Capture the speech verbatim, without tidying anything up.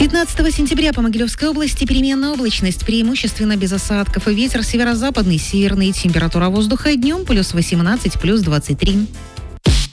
пятнадцатого сентября по Могилевской области переменная облачность, преимущественно без осадков. Ветер северо-западный, северный. Температура воздуха днем плюс восемнадцать, плюс двадцать три.